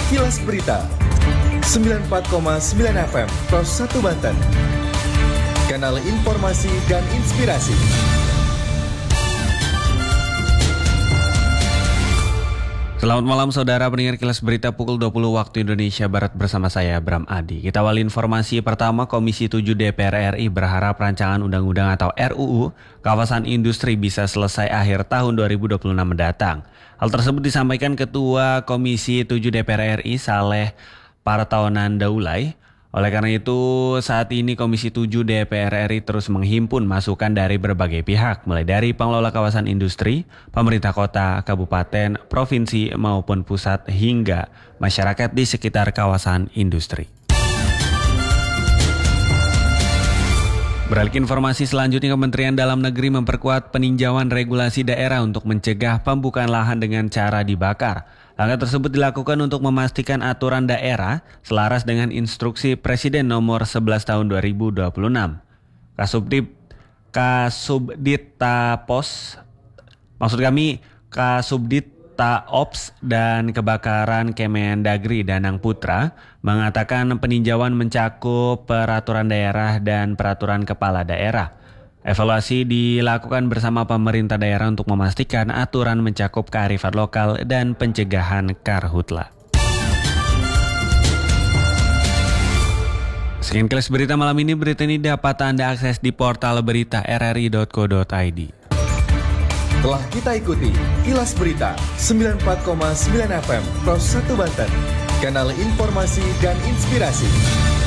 Kilas Berita 94,9 FM Pros 1 Banten. Kanal informasi dan inspirasi. Selamat malam saudara pendengar Kilas Berita pukul 20 waktu Indonesia Barat bersama saya Bram Adi. Kita awali informasi pertama. Komisi 7 DPR RI berharap rancangan undang-undang atau RUU kawasan industri bisa selesai akhir tahun 2026 mendatang. Hal tersebut disampaikan Ketua Komisi 7 DPR RI Saleh Partaunan Daulay. Oleh karena itu, saat ini Komisi 7 DPR RI terus menghimpun masukan dari berbagai pihak, mulai dari pengelola kawasan industri, pemerintah kota, kabupaten, provinsi, maupun pusat, hingga masyarakat di sekitar kawasan industri. Beralih ke informasi selanjutnya, Kementerian Dalam Negeri memperkuat peninjauan regulasi daerah untuk mencegah pembukaan lahan dengan cara dibakar. Langkah tersebut dilakukan untuk memastikan aturan daerah selaras dengan instruksi Presiden nomor 11 tahun 2026. Kasubdita Ops dan Kebakaran Kemendagri Danang Putra mengatakan peninjauan mencakup peraturan daerah dan peraturan kepala daerah. Evaluasi dilakukan bersama pemerintah daerah untuk memastikan aturan mencakup kearifan lokal dan pencegahan karhutla. Sekian Kilas Berita malam ini. Berita ini dapat Anda akses di portal berita rri.co.id. Telah kita ikuti Kilas Berita 94,9 FM Pros 1 Banten. Kanal informasi dan inspirasi.